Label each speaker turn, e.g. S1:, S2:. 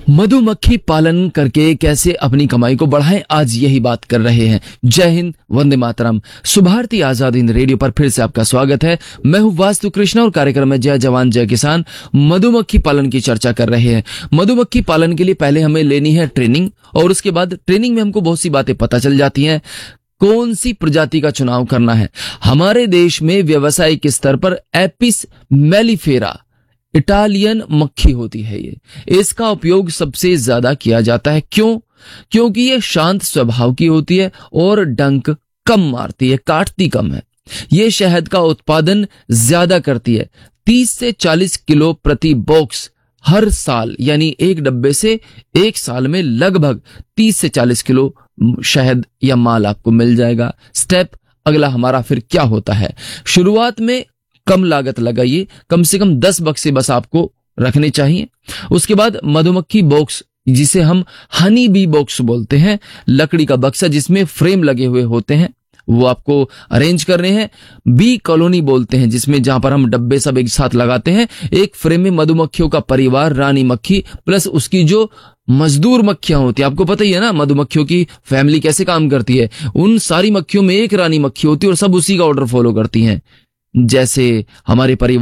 S1: मधुमक्खी पालन करके कैसे अपनी कमाई को बढ़ाएं, आज यही बात कर रहे हैं। जय हिंद, वंदे मातरम। सुभारती आजाद हिंद रेडियो पर फिर से आपका स्वागत है। मैं हूं वास्तु कृष्ण और कार्यक्रम में जय जवान जय किसान मधुमक्खी पालन की चर्चा कर रहे हैं। मधुमक्खी पालन के लिए पहले हमें लेनी है ट्रेनिंग, और उसके बाद ट्रेनिंग में हमको बहुत सी बातें पता चल जाती हैं। कौन सी प्रजाति का चुनाव करना है। हमारे देश में व्यवसायिक स्तर पर एपिस मेलिफेरा इटालियन मक्खी होती है। इसका उपयोग सबसे ज्यादा किया जाता है। क्यों? क्योंकि ये शांत स्वभाव की होती है और डंक कम मारती है, काटती कम है। ये शहद का उत्पादन ज्यादा करती है, 30 से 40 किलो प्रति बॉक्स हर साल, यानी एक डब्बे से एक साल में लगभग 30 से 40 किलो शहद या माल आपको मिल जाएगा। स्टेप अगला हमारा फिर क्या होता है? शुरुआत में कम लागत लगाइए, कम से कम 10 बक्से बस आपको रखने चाहिए। उसके बाद मधुमक्खी बॉक्स, जिसे हम हनी बी बॉक्स बोलते हैं, लकड़ी का बक्सा जिसमें फ्रेम लगे हुए होते हैं, वो आपको अरेंज करने हैं। बी कॉलोनी बोलते हैं, जिसमें जहां पर हम डब्बे सब एक साथ लगाते हैं। एक फ्रेम में मधुमक्खियों का परिवार, रानी मक्खी प्लस उसकी जो मजदूर मक्खियां होती है, आपको पता ही है ना मधुमक्खियों की फैमिली कैसे काम करती है। उन सारी मक्खियों में एक रानी मक्खी होती है और सब उसी का ऑर्डर फॉलो करती हैं। जैसे हमारे परिवार